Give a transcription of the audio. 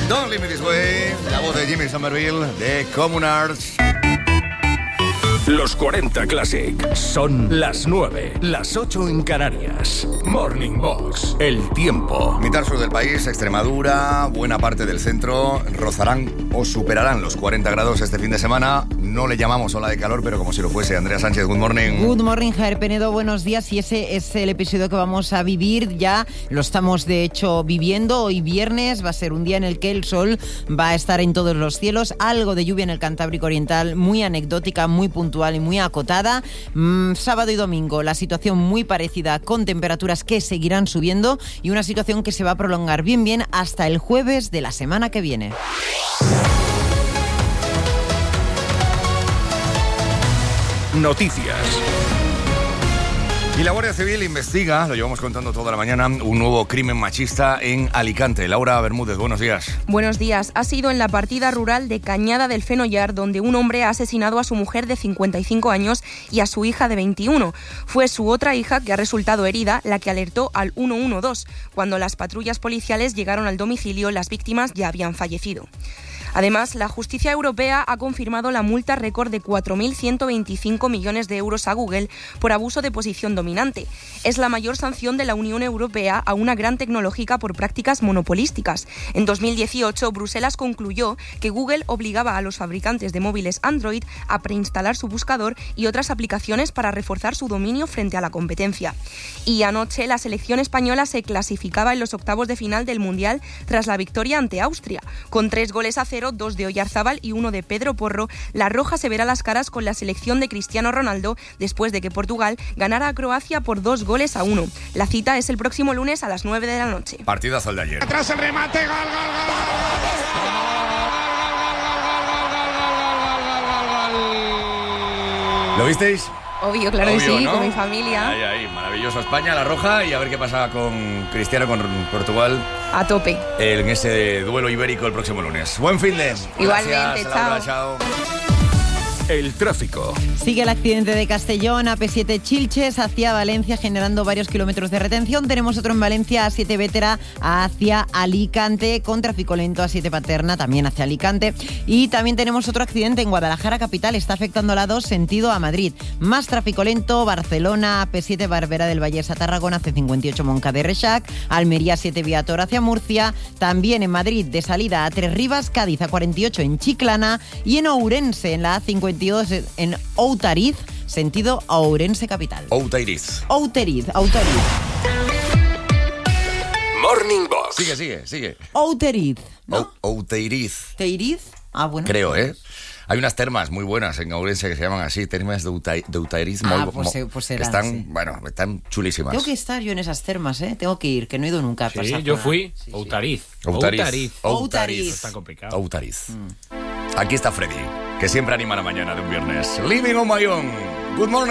Don't Leave Me This Way, la voz de Jimmy Somerville de Communards. Los 40 Classic son las 9, las 8 en Canarias. Morning Box, el tiempo. Mitad sur del país, Extremadura, buena parte del centro, rozarán o superarán los 40 grados este fin de semana. No le llamamos ola de calor, pero como si lo fuese. Andrea Sánchez, good morning. Good morning, Javier Penedo, buenos días. Y ese es el episodio que vamos a vivir. Ya lo estamos, de hecho, viviendo. Hoy viernes va a ser un día en el que el sol va a estar en todos los cielos. Algo de lluvia en el Cantábrico Oriental, muy anecdótica, muy puntual y muy acotada. Sábado y domingo la situación muy parecida, con temperaturas que seguirán subiendo y una situación que se va a prolongar bien hasta el jueves de la semana que viene. Noticias. Y la Guardia Civil investiga, lo llevamos contando toda la mañana, un nuevo crimen machista en Alicante. Laura Bermúdez, buenos días. Buenos días. Ha sido en la partida rural de Cañada del Fenollar, donde un hombre ha asesinado a su mujer de 55 años y a su hija de 21. Fue su otra hija, que ha resultado herida, la que alertó al 112. Cuando las patrullas policiales llegaron al domicilio, las víctimas ya habían fallecido. Además, la justicia europea ha confirmado la multa récord de 4.125 millones de euros a Google por abuso de posición dominante. Es la mayor sanción de la Unión Europea a una gran tecnológica por prácticas monopolísticas. En 2018, Bruselas concluyó que Google obligaba a los fabricantes de móviles Android a preinstalar su buscador y otras aplicaciones para reforzar su dominio frente a la competencia. Y anoche, la selección española se clasificaba en los octavos de final del Mundial tras la victoria ante Austria. Con 3-0, 2 de Oyarzábal y 1 de Pedro Porro, la roja se verá las caras con la selección de Cristiano Ronaldo después de que Portugal ganara a Croacia por 2-1. La cita es el próximo lunes a las 9 de la noche. Partidazo el de ayer. Atrás el remate, gol. ¿Lo visteis? Obvio, claro que sí, ¿no? con mi familia. Ahí, maravilloso. España, la roja, y a ver qué pasa con Cristiano, con Portugal. A tope. En ese duelo ibérico el próximo lunes. Buen fin de. Igualmente, Gracias, Laura, chao. El tráfico. Sigue el accidente de Castellón, AP7 Chilches hacia Valencia, generando varios kilómetros de retención. Tenemos otro en Valencia, A7 Vétera hacia Alicante, con tráfico lento A7 Paterna, también hacia Alicante. Y también tenemos otro accidente en Guadalajara capital, está afectando la 2 sentido a Madrid. Más tráfico lento, Barcelona, AP7 Barberá del Vallès a Tarragona, C58 Moncada de Reixac, Almería 7 Viator hacia Murcia. También en Madrid, de salida a Tres Rivas, Cádiz a 48 en Chiclana, y en Ourense, en la A52 en Outariz, sentido a Ourense capital. Outariz. Morning Box. Sigue. Outariz, ¿no? Outariz. ¿Teiriz? Ah, bueno. Creo, ¿eh? Hay unas termas muy buenas en Ourense que se llaman así, termas de Outariz. Pues serán, están, sí. Bueno, están chulísimas. Tengo que estar yo en esas termas, ¿eh? Tengo que ir, que no he ido nunca. Sí, yo fui. Outariz. Outariz. Está complicado. Outariz. Aquí está Freddy, que siempre anima la mañana de un viernes. Living on my own. Good morning.